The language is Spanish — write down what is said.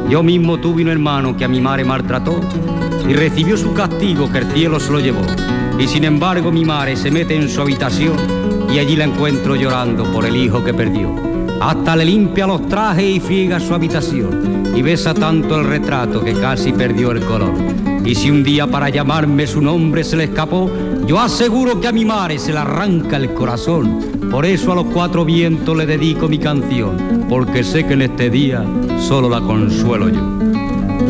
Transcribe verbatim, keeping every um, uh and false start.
Yo mismo tuve un hermano que a mi madre maltrató y recibió su castigo, que el cielo se lo llevó. Y sin embargo mi madre se mete en su habitación y allí la encuentro llorando por el hijo que perdió. Hasta le limpia los trajes y friega su habitación y besa tanto el retrato que casi perdió el color. Y si un día para llamarme su nombre se le escapó, yo aseguro que a mi madre se le arranca el corazón. Por eso a los cuatro vientos le dedico mi canción, porque sé que en este día solo la consuelo yo.